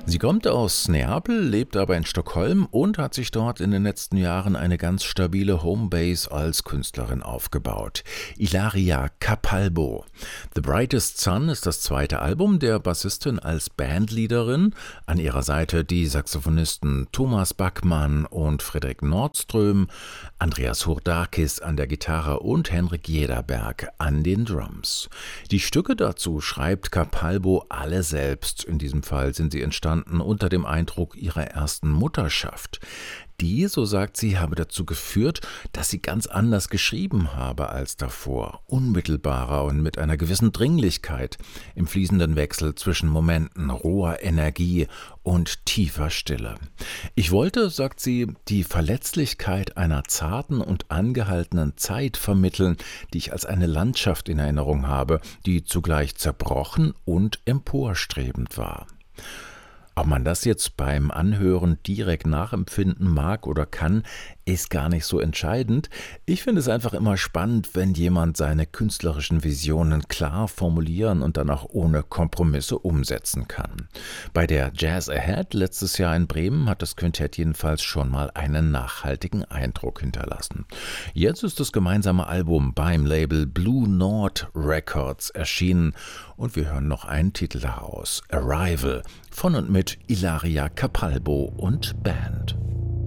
Sie kommt aus Neapel, lebt aber in Stockholm und hat sich dort in den letzten Jahren eine ganz stabile Homebase als Künstlerin aufgebaut. Ilaria Capalbo. The Brightest Sun ist das zweite Album der Bassistin als Bandleaderin. An ihrer Seite die Saxophonisten Thomas Backmann und Frederik Nordström, Andreas Hurdakis an der Gitarre und Henrik Jederberg an den Drums. Die Stücke dazu schreibt Capalbo alle selbst. In diesem Fall sind sie entstanden unter dem Eindruck ihrer ersten Mutterschaft. Die, so sagt sie, habe dazu geführt, dass sie ganz anders geschrieben habe als davor, unmittelbarer und mit einer gewissen Dringlichkeit, im fließenden Wechsel zwischen Momenten roher Energie und tiefer Stille. Ich wollte, sagt sie, die Verletzlichkeit einer zarten und angehaltenen Zeit vermitteln, die ich als eine Landschaft in Erinnerung habe, die zugleich zerbrochen und emporstrebend war. Ob man das jetzt beim Anhören direkt nachempfinden mag oder kann, ist gar nicht so entscheidend. Ich finde es einfach immer spannend, wenn jemand seine künstlerischen Visionen klar formulieren und dann auch ohne Kompromisse umsetzen kann. Bei der Jazz Ahead letztes Jahr in Bremen hat das Quintett jedenfalls schon mal einen nachhaltigen Eindruck hinterlassen. Jetzt ist das gemeinsame Album beim Label Blue Note Records erschienen und wir hören noch einen Titel daraus, Arrival, von und mit Ilaria Capalbo und Band.